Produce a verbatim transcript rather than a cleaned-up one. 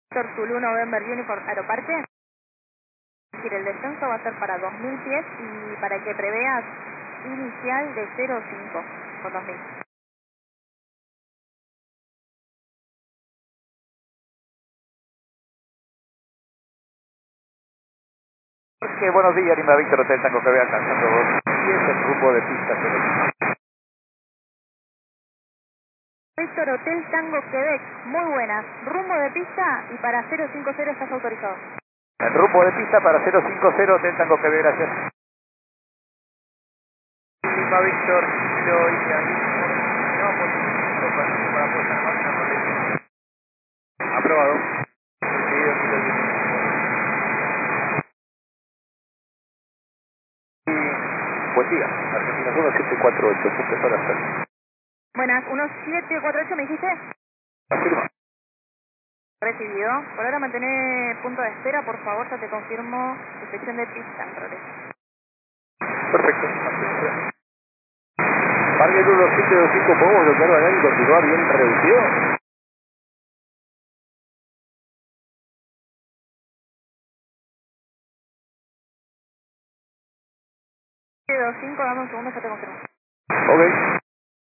Víctor Zulu November Uniform Aeroparque. Es decir, el descenso va a ser para dos mil pies y para que preveas inicial de cero cinco con dos mil. Que buenos días, Lima Víctor Hotel Tango que ve alcanzando dos diez el rumbo de pista cero cinco. Víctor Hotel Tango Quebec, muy buenas. Rumbo de pista y para cero cinco cero estás autorizado. El rumbo de pista para cero cinco cero Hotel Tango que ve, gracias. Lima Víctor, Kilo Idealismo, no, por para, para puesta en marcha correcta. Aprobado. Recibido, Kilo Idealismo. Buen día, Argentina uno siete cuatro ocho, punto para hacer. Buenas, uno siete cuatro ocho me dijiste. Afirma. Recibido. Por ahora mantener punto de espera, por favor, ya te confirmo inspección de pista en progreso. Perfecto. Parque uno siete dos cinco, ¿podemos bloquear banal y continuar bien reducido? siete dos cinco, dame un segundo, ya te confirmo. Ok.